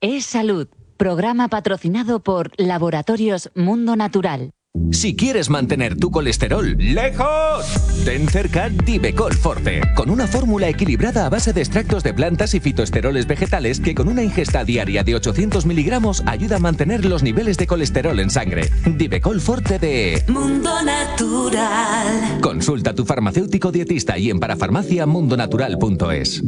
Es Salud, programa patrocinado por Laboratorios Mundo Natural. Si quieres mantener tu colesterol lejos, ten cerca Divecol Forte, con una fórmula equilibrada a base de extractos de plantas y fitoesteroles vegetales que con una ingesta diaria de 800 miligramos ayuda a mantener los niveles de colesterol en sangre. Divecol Forte de Mundo Natural. Consulta a tu farmacéutico dietista y en parafarmacia mundonatural.es.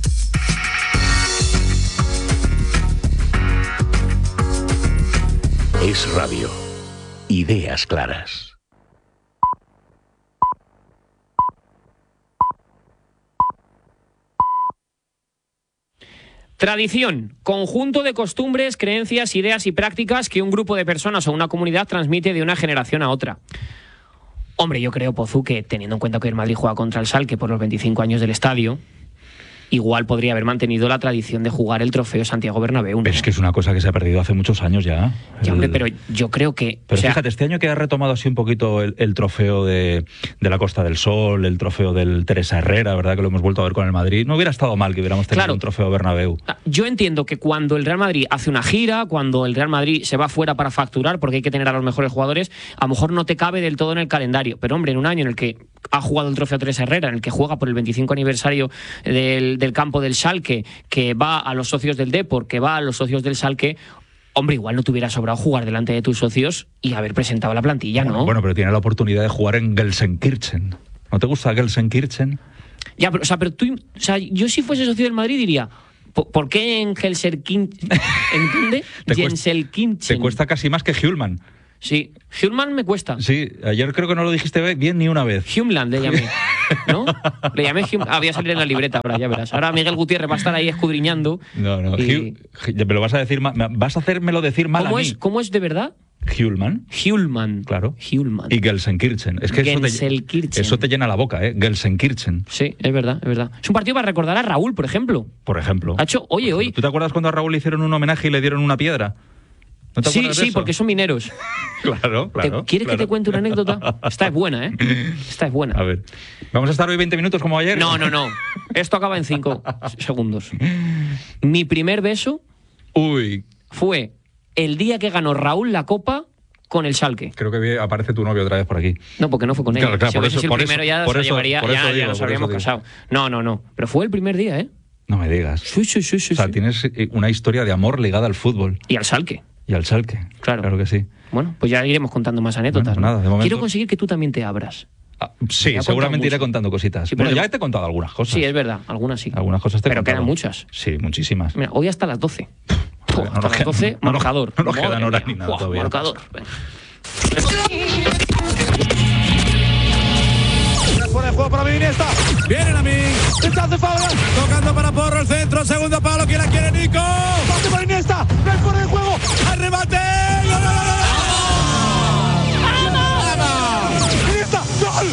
Es Radio. Ideas claras. Tradición, conjunto de costumbres, creencias, ideas y prácticas que un grupo de personas o una comunidad transmite de una generación a otra. Hombre, yo creo, Pozu, que teniendo en cuenta que el Madrid juega contra el Schalke por los 25 años del estadio, igual podría haber mantenido la tradición de jugar el trofeo Santiago Bernabéu, ¿no? Pero es que es una cosa que se ha perdido hace muchos años ya. Ya, hombre, pero yo creo que... Pero fíjate, este año que ha retomado así un poquito el trofeo de la Costa del Sol, el trofeo del Teresa Herrera, ¿verdad? Que lo hemos vuelto a ver con el Madrid. No hubiera estado mal que hubiéramos tenido un trofeo Bernabéu. Yo entiendo que cuando el Real Madrid hace una gira, cuando el Real Madrid se va fuera para facturar, porque hay que tener a los mejores jugadores, a lo mejor no te cabe del todo en el calendario. Pero, hombre, en un año en el que ha jugado el trofeo Teresa Herrera, en el que juega por el 25 aniversario del campo del Schalke, que va a los socios del Depor, que va a los socios del Schalke, hombre, igual no te hubiera sobrado jugar delante de tus socios y haber presentado la plantilla, ¿no? Bueno, pero tiene la oportunidad de jugar en Gelsenkirchen. ¿No te gusta Gelsenkirchen? Ya, pero tú, yo si fuese socio del Madrid diría, ¿por qué en Gelsenkirchen? ¿En dónde? Gelsenkirchen. Te cuesta casi más que Hjulman. Sí, Hjulman me cuesta. Sí, ayer creo que no lo dijiste bien ni una vez. Hjulman le llamé, ¿no? Le llamé Hjulman. Voy a salir en la libreta ahora, ya verás. Ahora Miguel Gutiérrez va a estar ahí escudriñando. No, me lo vas a decir mal. Vas a hacérmelo decir mal a mí. ¿Cómo es de verdad? Hjulman. Claro. Hjulman. Y Gelsenkirchen. Es que eso te llena la boca, ¿eh? Gelsenkirchen. Sí, es verdad, es verdad. Es un partido para recordar a Raúl, por ejemplo. Hoy. ¿Tú te acuerdas cuando a Raúl le hicieron un homenaje y le dieron una piedra? ¿No te acuerdas de eso? Porque son mineros. Claro. ¿Quieres que te cuente una anécdota? Esta es buena, ¿eh? Esta es buena. A ver, ¿vamos a estar hoy 20 minutos como ayer? No. Esto acaba en 5 segundos. Mi primer beso fue el día que ganó Raúl la Copa con el Schalke. Creo que aparece tu novio otra vez por aquí. No, porque no fue con él. Claro, si hubiese sido el primero ya se llevaría, ya nos habríamos casado. No. Pero fue el primer día, ¿eh? No me digas. Sí. O sea, tienes una historia de amor ligada al fútbol. Y al Schalke. Claro que sí. Bueno, pues ya iremos contando más anécdotas. Bueno, nada, de momento... Quiero conseguir que tú también te abras. Sí, seguramente iré contando cositas. Sí, bueno, ya te he contado algunas cosas. Sí, es verdad, algunas sí. Algunas cosas te he Pero contado. quedan muchas. Sí, muchísimas. Mira, hoy hasta las 12. Hasta las 12, marcador. No nos quedan horas ni nada todavía. Marcador. Fuera de juego para Iniesta. Viene a mí. Rechazo Fabra. Tocando para Porro el centro. Segundo palo. ¿Quién la quiere? Nico. Pase para Iniesta. No hay fuera de juego. Al remate. ¡Vamos! Iniesta. Gol.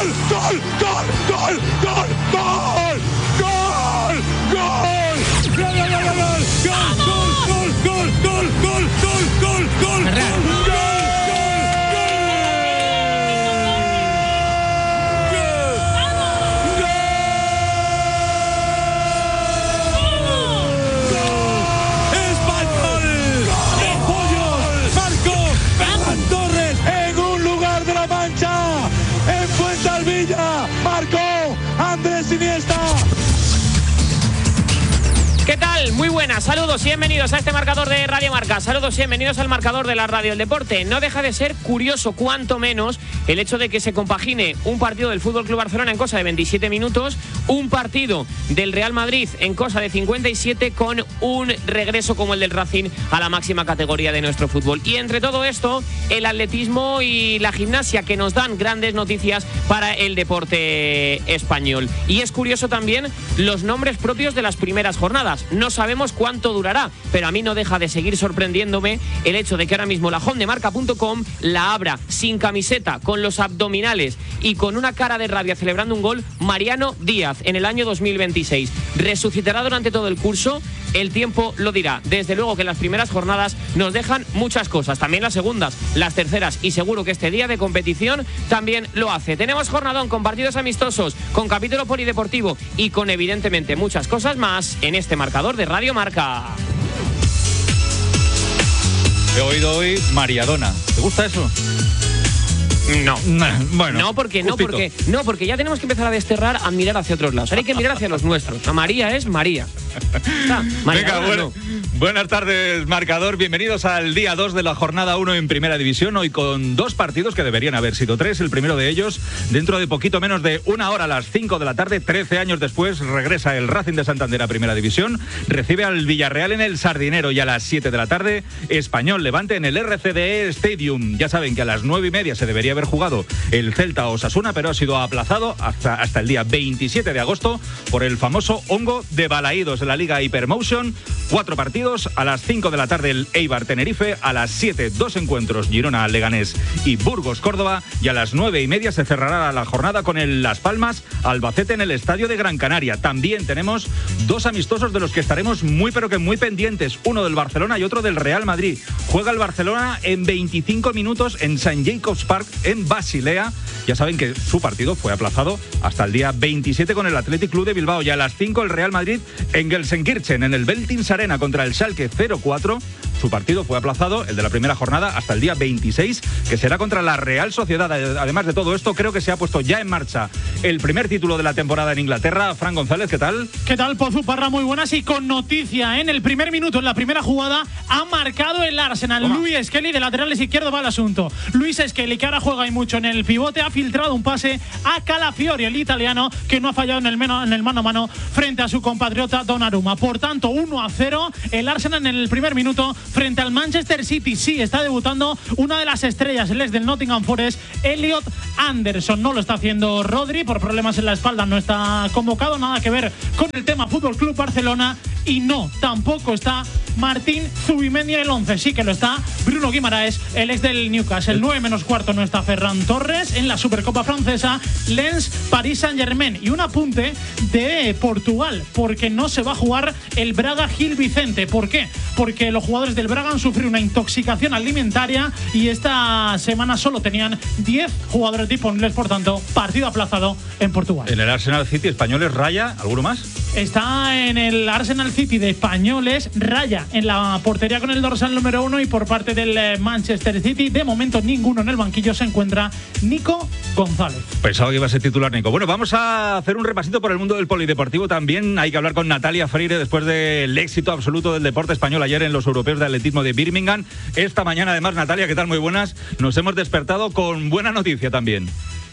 ¿Qué tal? Muy buenas, saludos y bienvenidos a este marcador de Radio Marca. Saludos y bienvenidos al marcador de la Radio del Deporte. No deja de ser curioso, cuanto menos, el hecho de que se compagine un partido del FC Barcelona en cosa de 27 minutos, un partido del Real Madrid en cosa de 57 con un regreso como el del Racing a la máxima categoría de nuestro fútbol. Y entre todo esto, el atletismo y la gimnasia, que nos dan grandes noticias para el deporte español. Y es curioso también los nombres propios de las primeras jornadas. No sabemos cuánto durará, pero a mí no deja de seguir sorprendiéndome el hecho de que ahora mismo la hondemarca.com la abra sin camiseta, con los abdominales y con una cara de rabia celebrando un gol Mariano Díaz en el año 2026. ¿Resucitará durante todo el curso? El tiempo lo dirá. Desde luego que las primeras jornadas nos dejan muchas cosas, también las segundas, las terceras, y seguro que este día de competición también lo hace. Tenemos jornadón con partidos amistosos, con capítulo polideportivo y con evidentemente muchas cosas más en este marcador de Radio Marca. He oído hoy Mariadona. ¿Te gusta eso? No. Bueno, No, porque ya tenemos que empezar a desterrar a mirar hacia otros lados. Ahora hay que mirar hacia los nuestros. A María es María. Venga, buenas tardes, marcador. Bienvenidos al día 2 de la jornada 1 en Primera División. Hoy con 2 partidos que deberían haber sido 3. El primero de ellos, dentro de poquito menos de una hora, a las 5 de la tarde, 13 años después, regresa el Racing de Santander a Primera División. Recibe al Villarreal en el Sardinero y a las 7 de la tarde, Español Levante en el RCDE Stadium. Ya saben que a las 9:30 se debería haber jugado el Celta Osasuna, pero ha sido aplazado hasta el día 27 de agosto por el famoso hongo de Balaídos de la Liga Hypermotion. 4 partidos, a las 5 de la tarde el Eibar Tenerife, a las 7 2 encuentros Girona Leganés y Burgos Córdoba, y a las 9:30 se cerrará la jornada con el Las Palmas Albacete en el Estadio de Gran Canaria. También tenemos 2 amistosos de los que estaremos muy pendientes, uno del Barcelona y otro del Real Madrid. Juega el Barcelona en 25 minutos en St. Jacobs Park en Basilea. Ya saben que su partido fue aplazado hasta el día 27 con el Athletic Club de Bilbao, y a las 5 el Real Madrid en Gelsenkirchen en el Veltins Arena contra el Schalke 04. Su partido fue aplazado, el de la primera jornada, hasta el día 26, que será contra la Real Sociedad. Además de todo esto, creo que se ha puesto ya en marcha el primer título de la temporada en Inglaterra. Fran González, ¿qué tal? ¿Qué tal, Pozu Parra? Muy buenas, y con noticia. En el primer minuto, en la primera jugada, ha marcado el Arsenal. Luis Skelly, de laterales izquierdo, va el asunto. Luis Skelly, que ahora juega y mucho en el pivote, ha filtrado un pase a Calafiori, el italiano, que no ha fallado en el mano a mano frente a su compatriota Donnarumma. Por tanto, 1-0, el Arsenal en el primer minuto frente al Manchester City. Sí, está debutando una de las estrellas, el ex del Nottingham Forest, Elliot Anderson. No lo está haciendo Rodri, por problemas en la espalda no está convocado, nada que ver con el tema Fútbol Club Barcelona. Y no, tampoco está Martín Zubimendi en el 11. Sí que lo está Bruno Guimaraes, el ex del Newcastle. El 9:15 no está Ferran Torres. En la Supercopa Francesa, Lens, Paris Saint-Germain. Y un apunte de Portugal, porque no se va a jugar el Braga Gil Vicente. ¿Por qué? Porque los jugadores del Braga han sufrido una intoxicación alimentaria y esta semana solo tenían 10 jugadores disponibles, por tanto, partido aplazado en Portugal. En el Arsenal City, Españoles, Raya, ¿alguno más? Está en el Arsenal City de Españoles, Raya en la portería con el dorsal número 1, y por parte del Manchester City, de momento ninguno en el banquillo, se encuentra Nico González. Pensaba que iba a ser titular Nico. Bueno, vamos a hacer un repasito por el mundo del polideportivo también. Hay que hablar con Natalia Freire después del éxito absoluto del deporte español ayer en los europeos de atletismo de Birmingham. Esta mañana, además, Natalia, ¿qué tal? Muy buenas. Nos hemos despertado con buena noticia también.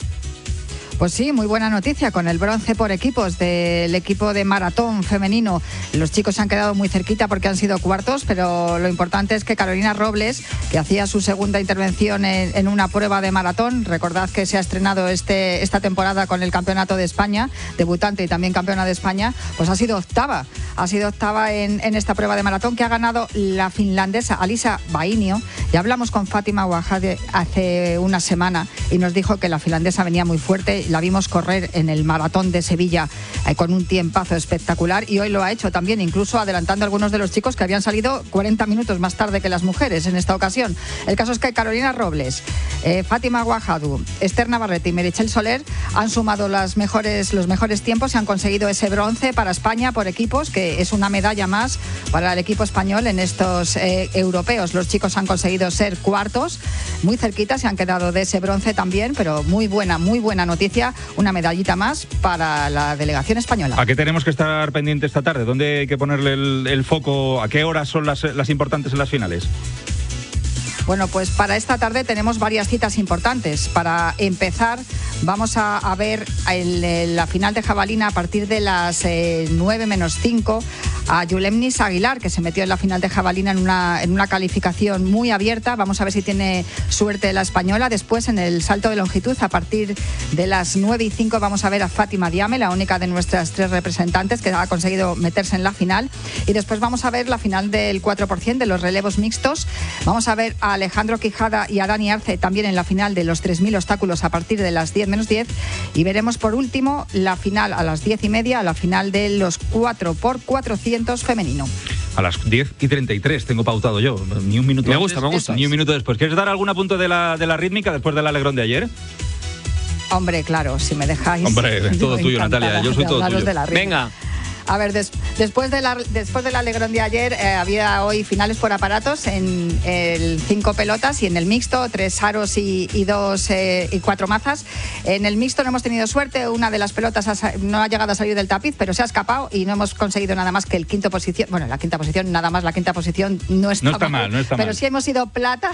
Pues sí, muy buena noticia con el bronce por equipos del equipo de maratón femenino. Los chicos se han quedado muy cerquita porque han sido cuartos, pero lo importante es que Carolina Robles, que hacía su segunda intervención en una prueba de maratón, recordad que se ha estrenado esta temporada con el Campeonato de España, debutante y también campeona de España, pues ha sido octava en esta prueba de maratón, que ha ganado la finlandesa Alisa Vainio. Ya hablamos con Fátima Ouahade hace una semana y nos dijo que la finlandesa venía muy fuerte. La vimos correr en el maratón de Sevilla con un tiempazo espectacular, y hoy lo ha hecho también, incluso adelantando a algunos de los chicos que habían salido 40 minutos más tarde que las mujeres en esta ocasión. El caso es que Carolina Robles, Fátima Ouahade, Esther Navarrete y Meritxell Soler han sumado los mejores tiempos y han conseguido ese bronce para España por equipos, que es una medalla más para el equipo español en estos europeos. Los chicos han conseguido ser cuartos, muy cerquita, se han quedado de ese bronce también, pero muy buena noticia, una medallita más para la delegación española. ¿A qué tenemos que estar pendiente esta tarde? ¿Dónde hay que ponerle el foco? ¿A qué horas son las importantes en las finales? Bueno, pues para esta tarde tenemos varias citas importantes. Para empezar, vamos a ver la final de jabalina a partir de las 9:05 a Yulemnis Aguilar, que se metió en la final de jabalina en una calificación muy abierta. Vamos a ver si tiene suerte la española. Después, en el salto de longitud, a partir de las 9:05 vamos a ver a Fátima Diame, la única de nuestras 3 representantes que ha conseguido meterse en la final. Y después vamos a ver la final del 4% de los relevos mixtos. Vamos a ver a Alejandro Quijada y a Dani Arce también en la final de los 3.000 obstáculos a partir de las 10:10. Y veremos por último la final a las 10:30, la final de los 4x400 femenino. A las 10:33 tengo pautado yo. Ni un minuto me antes, gusta. Ni un minuto después. ¿Quieres dar algún apunte de la rítmica después del alegrón de ayer? Hombre, claro, si me dejáis. Hombre, todo tuyo, Natalia. Yo soy todo tuyo. Venga. A ver, después del alegrón de ayer, había hoy finales por aparatos en el 5 pelotas y en el mixto, 3 aros y 4 mazas. En el mixto no hemos tenido suerte, una de las pelotas no ha llegado a salir del tapiz, pero se ha escapado y no hemos conseguido nada más que la quinta posición no está mal, pero sí hemos sido plata,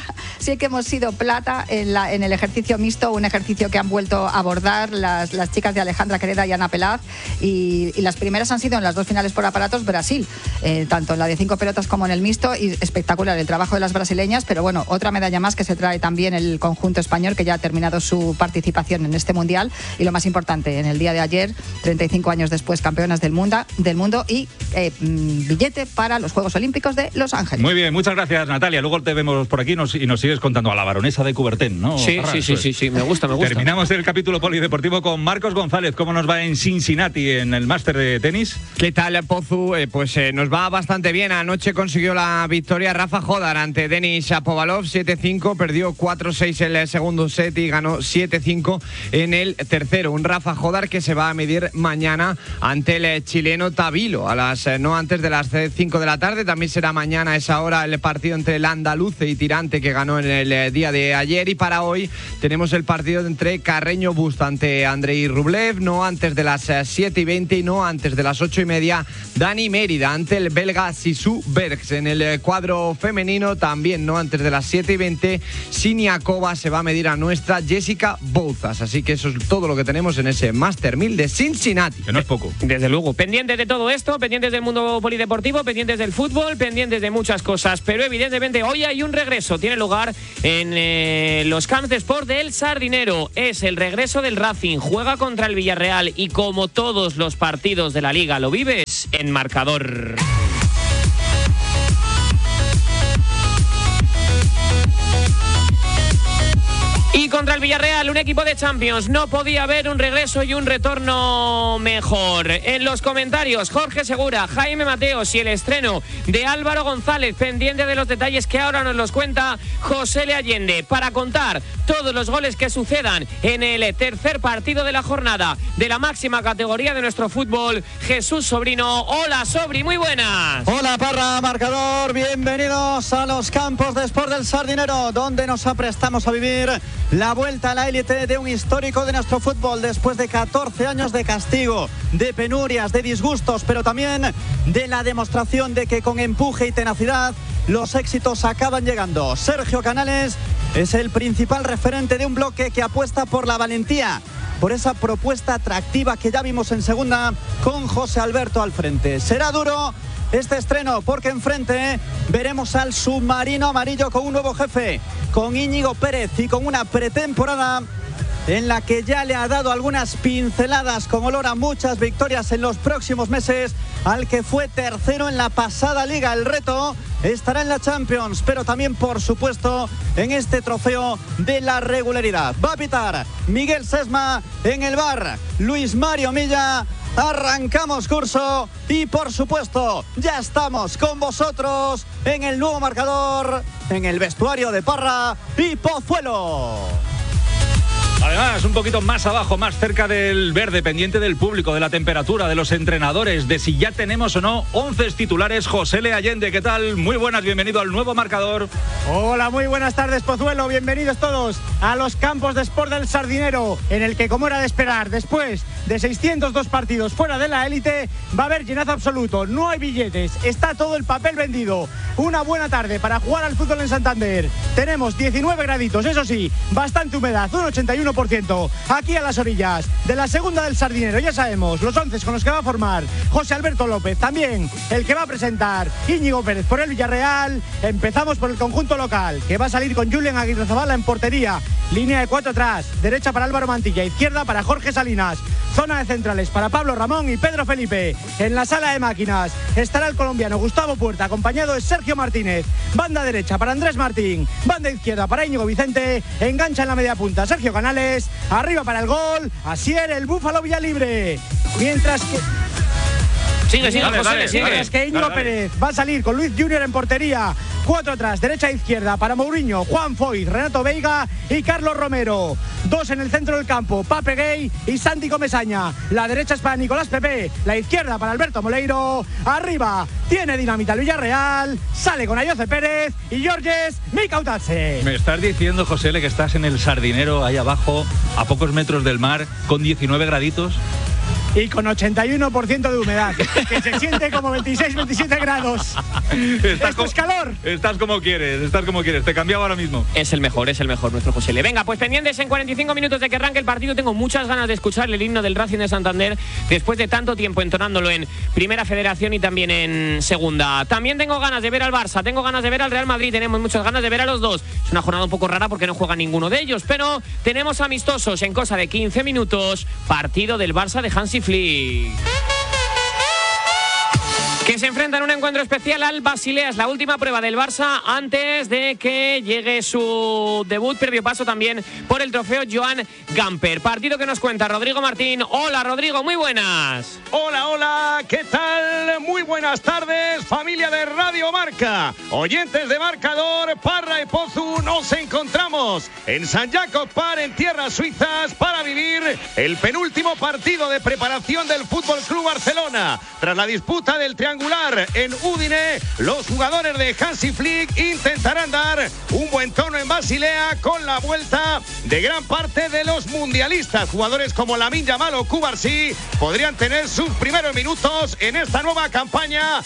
en el ejercicio mixto, un ejercicio que han vuelto a abordar las chicas de Alejandra Quereda y Ana Pelaz, y las primeras han sido en las 2 finales por aparatos Brasil, tanto en la de 5 pelotas como en el mixto, y espectacular el trabajo de las brasileñas, pero bueno, otra medalla más que se trae también el conjunto español, que ya ha terminado su participación en este mundial, y lo más importante, en el día de ayer, 35 años después, campeonas del mundo y billete para los Juegos Olímpicos de Los Ángeles. Muy bien, muchas gracias, Natalia. Luego te vemos por aquí y nos sigues contando a la baronesa de Coubertin, ¿no? Sí, me gusta. Terminamos el capítulo polideportivo con Marcos González. ¿Cómo nos va en Cincinnati en el máster de tenis? ¿Qué tal, Pozu? Nos va bastante bien. Anoche consiguió la victoria Rafa Hodar ante Denis Shapovalov, 7-5, perdió 4-6 en el segundo set y ganó 7-5 en el tercero. Un Rafa Hodar que se va a medir mañana ante el chileno Tabilo, no antes de las 5 de la tarde. También será mañana a esa hora el partido entre el andaluce y Tirante, que ganó en el día de ayer. Y para hoy tenemos el partido entre Carreño Busta ante Andrei Rublev, no antes de las 7:20 y no antes de las 8:30 Dani Mérida ante el belga Sisu Bergs. En el cuadro femenino también no antes de las 7:20 Siniakova se va a medir a nuestra Jessica Bouzas. Así que eso es todo lo que tenemos en ese Master 1000 de Cincinnati. Que no es poco. Desde luego, pendientes de todo esto, pendientes del mundo polideportivo, pendientes del fútbol, pendientes de muchas cosas, pero evidentemente hoy hay un regreso, tiene lugar en los camps de sport del Sardinero. Es el regreso del Racing, juega contra el Villarreal y como todos los partidos de la Liga lo vives en marcador. Y contra el Villarreal, un equipo de Champions, no podía haber un regreso y un retorno mejor. En los comentarios, Jorge Segura, Jaime Mateos y el estreno de Álvaro González, pendiente de los detalles que ahora nos los cuenta José Le Allende, para contar todos los goles que sucedan en el tercer partido de la jornada de la máxima categoría de nuestro fútbol. Jesús Sobrino. Hola, Sobri, muy buenas. Hola, Parra, marcador, bienvenidos a los campos de sport del Sardinero, donde nos aprestamos a vivir la vuelta a la élite de un histórico de nuestro fútbol, después de 14 años de castigo, de penurias, de disgustos, pero también de la demostración de que con empuje y tenacidad los éxitos acaban llegando. Sergio Canales es el principal referente de un bloque que apuesta por la valentía, por esa propuesta atractiva que ya vimos en segunda con José Alberto al frente. Será duro este estreno, porque enfrente veremos al submarino amarillo con un nuevo jefe, con Íñigo Pérez, y con una pretemporada en la que ya le ha dado algunas pinceladas con olor a muchas victorias en los próximos meses al que fue tercero en la pasada liga. El reto estará en la Champions, pero también, por supuesto, en este trofeo de la regularidad. Va a pitar Miguel Sesma, en el bar Luis Mario Milla. Arrancamos curso y, por supuesto, ya estamos con vosotros en el nuevo marcador, en el vestuario de Parra y Pozuelo. Además, un poquito más abajo, más cerca del verde, pendiente del público, de la temperatura, de los entrenadores, de si ya tenemos o no 11 titulares. José Le Allende, ¿qué tal? Muy buenas, bienvenido al nuevo marcador. Hola, muy buenas tardes, Pozuelo. Bienvenidos todos a los campos de sport del Sardinero, en el que, como era de esperar, después de 602 partidos fuera de la élite, va a haber llenazo absoluto. No hay billetes, está todo el papel vendido. Una buena tarde para jugar al fútbol en Santander. Tenemos 19 graditos, eso sí, bastante humedad, un 81%. Aquí a las orillas de la segunda del Sardinero. Ya sabemos los 11 con los que va a formar José Alberto López, también el que va a presentar Íñigo Pérez por el Villarreal. Empezamos por el conjunto local, que va a salir con Julen Aguirrezabala en portería, línea de 4 atrás, derecha para Álvaro Mantilla, izquierda para Jorge Salinas, zona de centrales para Pablo Ramón y Pedro Felipe. En la sala de máquinas estará el colombiano Gustavo Puerta, acompañado de Sergio Martínez. Banda derecha para Andrés Martín, banda izquierda para Íñigo Vicente, engancha en la media punta Sergio Canales, arriba para el gol Asier el Búfalo Villalibre. Mientras que Sigue, Dale, José, sigue. Es que Íñigo Pérez va a salir con Luis Junior en portería. 4 atrás, derecha e izquierda para Mourinho, Juan Foyth, Renato Veiga y Carlos Romero. 2 en el centro del campo, Pape Gay y Santi Comesaña. La derecha es para Nicolás Pepe, la izquierda para Alberto Moleiro. Arriba tiene dinamita el Villarreal, sale con Ayoce Pérez y Georges Mikautase. Me estás diciendo, José, que estás en el Sardinero, ahí abajo, a pocos metros del mar, con 19 graditos. Y con 81% de humedad, que se siente como 26, 27 grados. Esto es calor. Estás como quieres, te cambiaba ahora mismo. Es el mejor nuestro José Le. Venga, pues pendientes en 45 minutos de que arranque el partido. Tengo muchas ganas de escuchar el himno del Racing de Santander después de tanto tiempo entonándolo en Primera Federación y también en Segunda. También tengo ganas de ver al Barça, tengo ganas de ver al Real Madrid, tenemos muchas ganas de ver a los dos. Es una jornada un poco rara porque no juega ninguno de ellos, pero tenemos amistosos en cosa de 15 minutos. Partido del Barça de Hansi Flick, que se enfrenta en un encuentro especial al Basilea. Es la última prueba del Barça antes de que llegue su debut, previo paso también por el trofeo Joan Gamper. Partido que nos cuenta Rodrigo Martín. Hola, Rodrigo, muy buenas. Hola, ¿qué tal? Muy buenas tardes, familia de Radio Marca. Oyentes de Marcador, Parra y Pozu, nos encontramos en San Jacob Park, en tierras suizas, para vivir el penúltimo partido de preparación del Fútbol Club Barcelona. Tras la disputa del triangular en Udine, los jugadores de Hansi Flick intentarán dar un buen tono en Basilea con la vuelta de gran parte de los mundialistas. Jugadores como Lamine Yamal o Cubarsí podrían tener sus primeros minutos en esta nueva campaña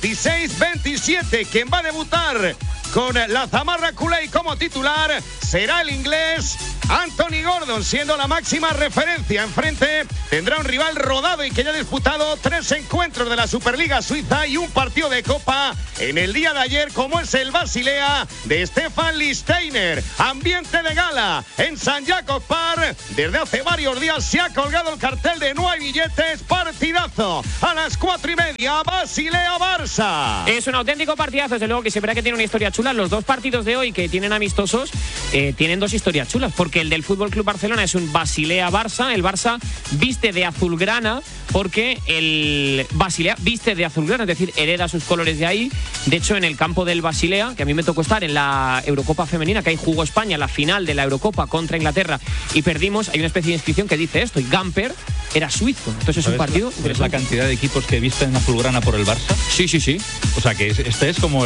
26-27. Quien va a debutar con la zamarra culé como titular será el inglés Anthony Gordon, siendo la máxima referencia. Enfrente tendrá un rival rodado y que ya ha disputado 3 encuentros de la Superliga Suiza y un partido de Copa en el día de ayer, como es el Basilea de Stefan Lichtsteiner. Ambiente de gala en San Jacob Park. Desde hace varios días se ha colgado el cartel de no hay billetes. Partidazo a las 4:30, Basilea-Barça. Es un auténtico partidazo, desde luego, que se verá que tiene una historia chula. Los dos partidos de hoy que tienen amistosos tienen dos historias chulas, porque el del Fútbol Club Barcelona es un Basilea-Barça. El Barça viste de azulgrana porque el Basilea viste de azulgrana, es decir, hereda sus colores de ahí. De hecho, en el campo del Basilea, que a mí me tocó estar en la Eurocopa femenina, que ahí jugó España la final de la Eurocopa contra Inglaterra y perdimos, hay una especie de inscripción que dice esto, y Gamper era suizo. Entonces es un partido. ¿Es la cantidad de equipos que visten azulgrana por el Barça? Sí. O sea, que este es como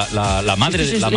la madre de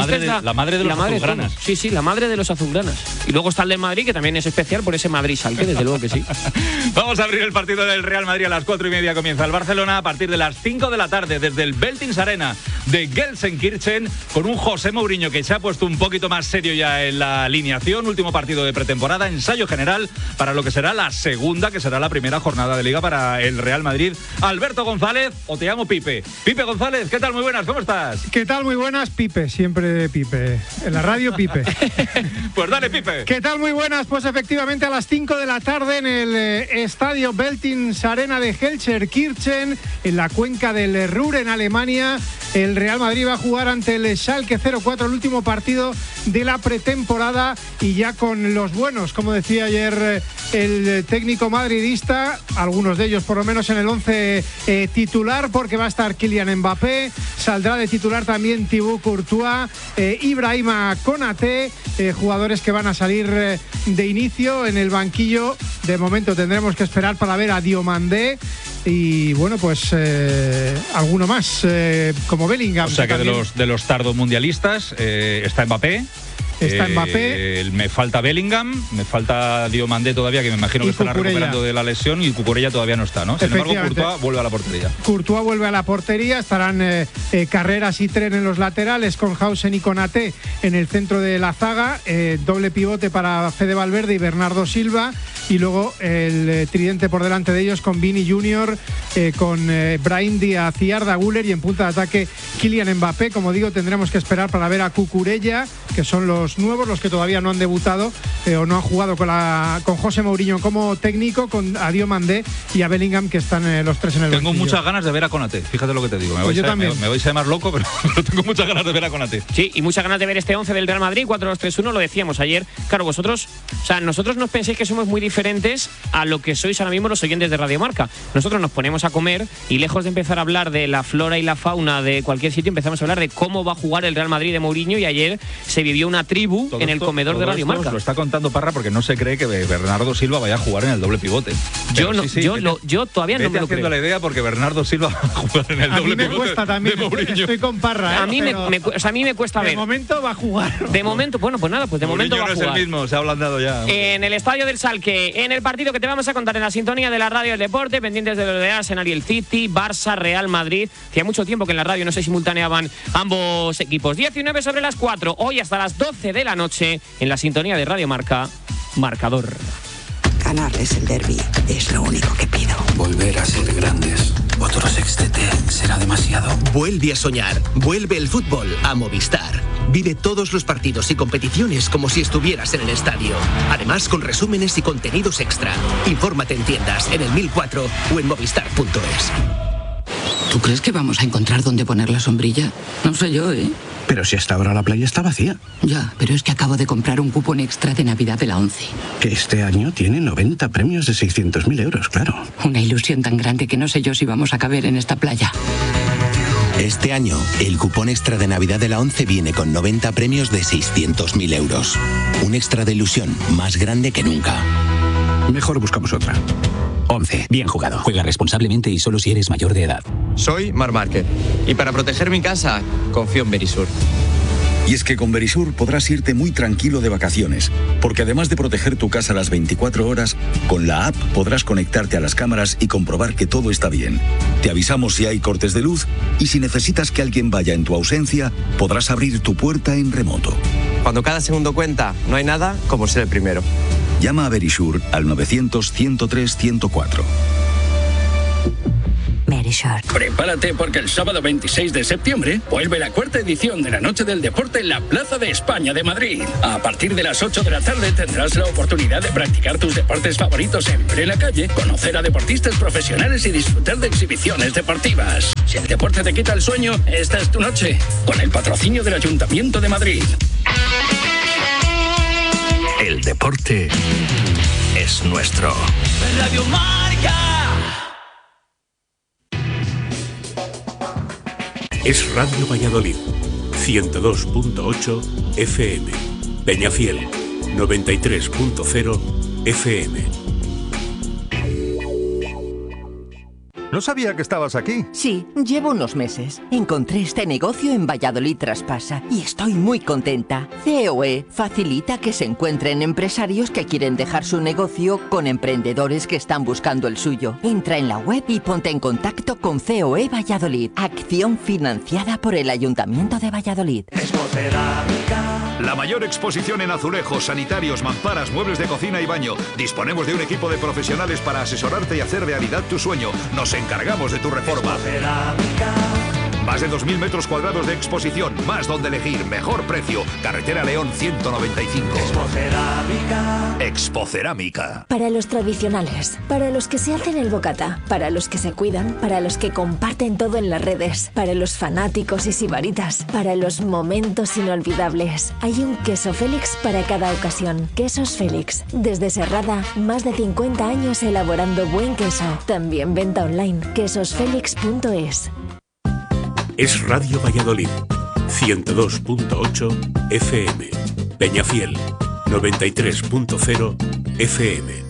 los azulgranas. Sí, la madre de los azulgranas. Y luego está el de Madrid, que también es especial por ese Madrid-Salque, desde luego que sí. Vamos a abrir el partido del Real Madrid a las 4:30. Comienza el Barcelona a partir de las 5 de la tarde desde el Veltins Arena de Gelsenkirchen, con un José Mourinho que se ha puesto un poquito más serio ya en la alineación. Último partido de pretemporada, ensayo general para lo que será la segunda, que será la primera jornada de Liga para el Real Madrid. Alberto González, o te llamo Pipe. Pipe González, ¿qué tal? Muy buenas, ¿cómo estás? ¿Qué tal? Muy buenas, Pipe, siempre Pipe. En la radio, Pipe. Pues dale, Pipe. ¿Qué tal? Muy buenas. Pues efectivamente a las 5 de la tarde en el estadio Veltins Arena de Gelsenkirchen, en la cuenca del Ruhr, en Alemania, el Real Madrid va a jugar ante el Schalke 04, el último partido de la pretemporada, y ya con los buenos, como decía ayer el técnico madridista, algunos de ellos por lo menos en el 11 titular, porque va a estar Kylian Mbappé, saldrá de titular también Thibaut Courtois, Ibrahima Konaté, jugadores que van a salir de inicio. En el banquillo de momento tendremos que esperar para ver a Diomandé y bueno, pues alguno más como Bellingham. O sea que de los tardos mundialistas está Mbappé. Está Mbappé. Me falta Bellingham, me falta Diomandé todavía, que me imagino que estará recuperando de la lesión, y Cucurella todavía no está, ¿no? Sin embargo, Courtois vuelve a la portería. Courtois vuelve a la portería, estarán Carreras y Tren en los laterales, con Hausen y Konaté en el centro de la zaga, doble pivote para Fede Valverde y Bernardo Silva, y luego el tridente por delante de ellos con Vini Junior, con Brahim Díaz y Arda Güler, y en punta de ataque Kylian Mbappé. Como digo, tendremos que esperar para ver a Cucurella, que son los los nuevos, los que todavía no han debutado o no han jugado con José Mourinho como técnico, con a Diomandé y a Bellingham, que están los tres en el Tengo banquillo. muchas ganas de ver a Konaté, fíjate lo que te digo. Yo también. Me vais a llamar loco, pero tengo muchas ganas de ver a Konaté. Sí, y muchas ganas de ver este 11 del Real Madrid, 4-2-3-1, lo decíamos ayer. Claro, vosotros, o sea, nosotros no penséis que somos muy diferentes a lo que sois ahora mismo los oyentes de Radio Marca. Nosotros nos ponemos a comer y lejos de empezar a hablar de la flora y la fauna de cualquier sitio, empezamos a hablar de cómo va a jugar el Real Madrid de Mourinho, y ayer se vivió una tribu en el comedor de Radio Marca. Lo está contando Parra porque no se cree que Bernardo Silva vaya a jugar en el doble pivote. Yo todavía no me lo creo. Haciendo la idea porque Bernardo Silva va a jugar en el doble pivote. A mí me cuesta también, estoy con Parra. A mí me cuesta ver. De momento va a jugar. De momento, bueno, pues nada, pues de momento va a jugar. No es el mismo, se ha ablandado ya. En el estadio del Salque, en el partido que te vamos a contar en la sintonía de la radio del deporte, pendientes de lo de Arsenal y el City, Barça, Real Madrid. Hacía mucho tiempo que en la radio no se simultaneaban ambos equipos. 19:04, hoy hasta las 12 de la noche, en la sintonía de Radio Marca, marcador. Ganarles el derbi es lo único que pido. Volver a ser grandes. Otro sextete será demasiado. Vuelve a soñar. Vuelve el fútbol a Movistar. Vive todos los partidos y competiciones como si estuvieras en el estadio. Además, con resúmenes y contenidos extra. Infórmate en tiendas, en el 1004 o en movistar.es. ¿Tú crees que vamos a encontrar dónde poner la sombrilla? No sé yo, ¿eh? Pero si hasta ahora la playa está vacía. Ya, pero es que acabo de comprar un cupón extra de Navidad de la ONCE. Que este año tiene 90 premios de 600.000 euros, claro. Una ilusión tan grande que no sé yo si vamos a caber en esta playa. Este año, el cupón extra de Navidad de la ONCE viene con 90 premios de 600.000 euros. Un extra de ilusión más grande que nunca. Mejor buscamos otra. 11. Bien jugado. Juega responsablemente y solo si eres mayor de edad. Soy Marc Márquez y para proteger mi casa confío en Verisur. Y es que con Verisur podrás irte muy tranquilo de vacaciones, porque además de proteger tu casa las 24 horas, con la app podrás conectarte a las cámaras y comprobar que todo está bien. Te avisamos si hay cortes de luz y si necesitas que alguien vaya en tu ausencia, podrás abrir tu puerta en remoto. Cuando cada segundo cuenta, no hay nada como ser el primero. Llama a Verisur al 900-103-104. Verisur. Prepárate porque el sábado 26 de septiembre vuelve la cuarta edición de la Noche del Deporte en la Plaza de España de Madrid. A partir de las 8 de la tarde tendrás la oportunidad de practicar tus deportes favoritos en plena calle, conocer a deportistas profesionales y disfrutar de exhibiciones deportivas. Si el deporte te quita el sueño, esta es tu noche, con el patrocinio del Ayuntamiento de Madrid. El deporte es nuestro. Radio Marca. Es Radio Valladolid, 102.8 FM. Peñafiel, 93.0 FM. No sabía que estabas aquí. Sí, llevo unos meses. Encontré este negocio en Valladolid Traspasa y estoy muy contenta. COE facilita que se encuentren empresarios que quieren dejar su negocio con emprendedores que están buscando el suyo. Entra en la web y ponte en contacto con COE Valladolid. Acción financiada por el Ayuntamiento de Valladolid. La mayor exposición en azulejos, sanitarios, mamparas, muebles de cocina y baño. Disponemos de un equipo de profesionales para asesorarte y hacer realidad tu sueño. Nos encargamos de tu reforma. Más de 2.000 metros cuadrados de exposición, más donde elegir, mejor precio. Carretera León 195. Expocerámica. Para los tradicionales, para los que se hacen el bocata, para los que se cuidan, para los que comparten todo en las redes, para los fanáticos y sibaritas, para los momentos inolvidables. Hay un queso Félix para cada ocasión. Quesos Félix. Desde Serrada, más de 50 años elaborando buen queso. También venta online. quesosfelix.es. Es Radio Valladolid, 102.8 FM. Peñafiel, 93.0 FM.